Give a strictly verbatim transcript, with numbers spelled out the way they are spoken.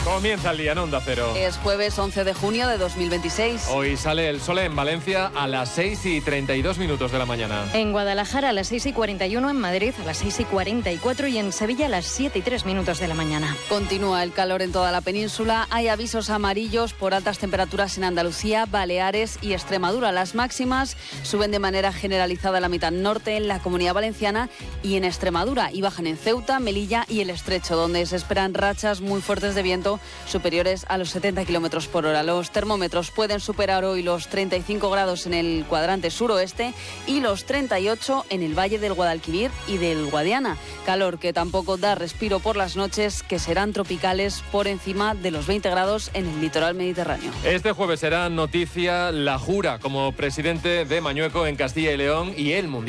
Comienza el día en Onda Cero. Es jueves once de junio de dos mil veintiséis. Hoy sale el sol en Valencia a las seis y treinta y dos minutos de la mañana. En Guadalajara a las seis y cuarenta y uno, en Madrid a las seis y cuarenta y cuatro y en Sevilla a las siete y tres minutos de la mañana. Continúa el calor en toda la península. Hay avisos amarillos por altas temperaturas en Andalucía, Baleares y Extremadura. Las máximas suben de manera generalizada en la mitad norte, en la Comunidad Valenciana y en Extremadura, y bajan en Ceuta, Melilla y el Estrecho, donde se esperan rachas muy fuertes de viento superiores a los setenta kilómetros por hora. Los termómetros pueden superar hoy los treinta y cinco grados en el cuadrante suroeste y los treinta y ocho en el Valle del Guadalquivir y del Guadiana. Calor que tampoco da respiro por las noches, que serán tropicales por encima de los veinte grados en el litoral mediterráneo. Este jueves será noticia la jura como presidente de Mañueco en Castilla y León y el Mundial.